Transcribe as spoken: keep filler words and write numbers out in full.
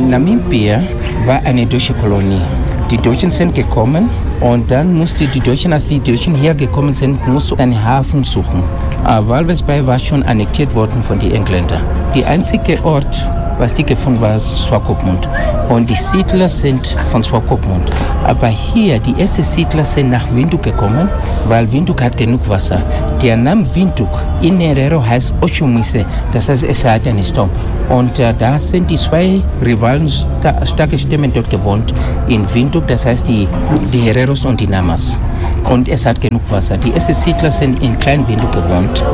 Namibia war eine deutsche Kolonie. Die Deutschen sind gekommen und dann mussten die Deutschen, als die Deutschen hergekommen sind, mussten einen Hafen suchen. Walvis Bay war schon annektiert worden von den Engländern. Der einzige Ort, was die gefunden war, Swakopmund. Und die Siedler sind von Swakopmund. Aber hier, die ersten Siedler sind nach Windhoek gekommen, weil Windhoek hat genug Wasser. Der Name Windhoek in Herero heißt Oshumise, das heißt, es hat einen Strom. Und äh, da sind die zwei Rivalen, sta- starke Stämme dort gewohnt, in Windhoek, das heißt die, die Hereros und die Namas. Und es hat genug Wasser. Die ersten Siedler sind in Klein Windhoek gewohnt.